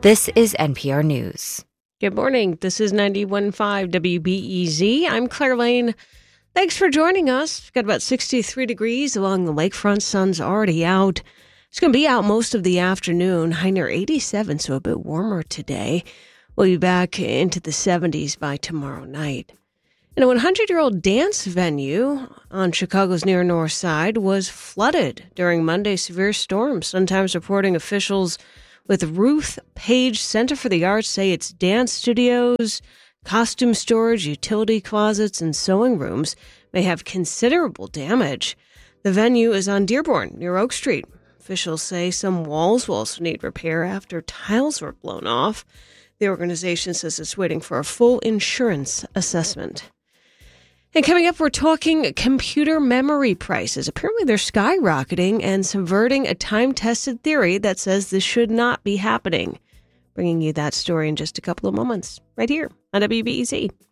This is NPR News. Good morning. This is 91.5 WBEZ. I'm Claire Lane. Thanks for joining us. We've got about 63 degrees along the lakefront. Sun's already out. It's going to be out most of the afternoon. High near 87, so a bit warmer today. We'll be back into the 70s by tomorrow night. And a 100-year-old dance venue on Chicago's near north side was flooded during Monday's severe storm. Sun-Times reporting officials with Ruth Page Center for the Arts say its dance studios, costume storage, utility closets, and sewing rooms may have considerable damage. The venue is on Dearborn, near Oak Street. Officials say some walls will also need repair after tiles were blown off. The organization says it's waiting for a full insurance assessment. And coming up, we're talking computer memory prices. Apparently, they're skyrocketing and subverting a time-tested theory that says this should not be happening. Bringing you that story in just a couple of moments, right here on WBEZ.